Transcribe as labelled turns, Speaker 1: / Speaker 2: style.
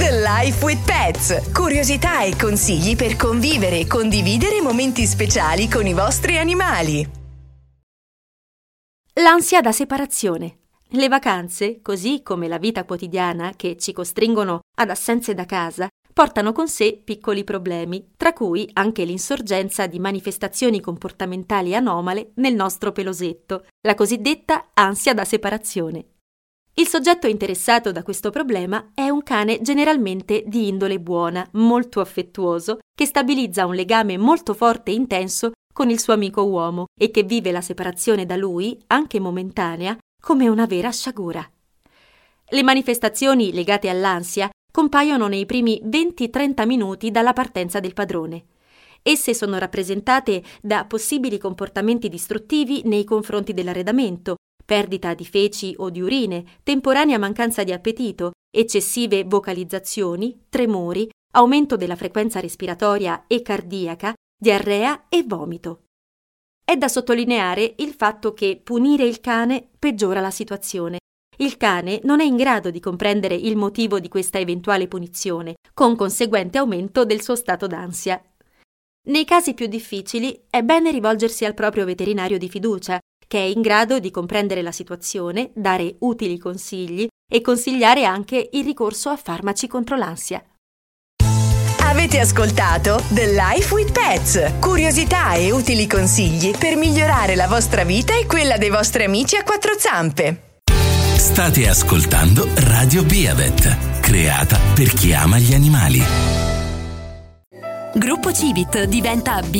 Speaker 1: The Life with Pets. Curiosità e consigli per convivere e condividere momenti speciali con i vostri animali.
Speaker 2: L'ansia da separazione. Le vacanze, così come la vita quotidiana che ci costringono ad assenze da casa, portano con sé piccoli problemi, tra cui anche l'insorgenza di manifestazioni comportamentali anomale nel nostro pelosetto, la cosiddetta ansia da separazione. Il soggetto interessato da questo problema è un cane generalmente di indole buona, molto affettuoso, che stabilizza un legame molto forte e intenso con il suo amico uomo e che vive la separazione da lui, anche momentanea, come una vera sciagura. Le manifestazioni legate all'ansia compaiono nei primi 20-30 minuti dalla partenza del padrone. Esse sono rappresentate da possibili comportamenti distruttivi nei confronti dell'arredamento, perdita di feci o di urine, temporanea mancanza di appetito, eccessive vocalizzazioni, tremori, aumento della frequenza respiratoria e cardiaca, diarrea e vomito. È da sottolineare il fatto che punire il cane peggiora la situazione. Il cane non è in grado di comprendere il motivo di questa eventuale punizione, con conseguente aumento del suo stato d'ansia. Nei casi più difficili è bene rivolgersi al proprio veterinario di fiducia, che è in grado di comprendere la situazione, dare utili consigli e consigliare anche il ricorso a farmaci contro l'ansia.
Speaker 1: Avete ascoltato The Life with Pets. Curiosità e utili consigli per migliorare la vostra vita e quella dei vostri amici a quattro zampe.
Speaker 3: State ascoltando Radio Beavet, creata per chi ama gli animali.
Speaker 4: Gruppo Civit diventa